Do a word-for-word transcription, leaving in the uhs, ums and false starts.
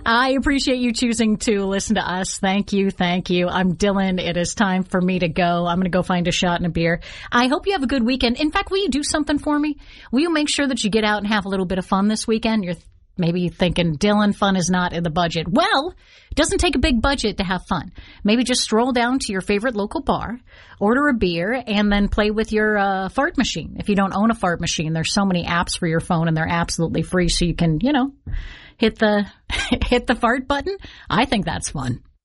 I appreciate you choosing to listen to us. Thank you. Thank you. I'm Dylan. It is time for me to go. I'm going to go find a shot and a beer. I hope you have a good weekend. In fact, will you do something for me? Will you make sure that you get out and have a little bit of fun this weekend? You're maybe thinking, Dylan, fun is not in the budget. Well, it doesn't take a big budget to have fun. Maybe just stroll down to your favorite local bar, order a beer, and then play with your uh, fart machine. If you don't own a fart machine, there's so many apps for your phone, and they're absolutely free, so you can, you know, hit the hit the fart button. I think that's fun.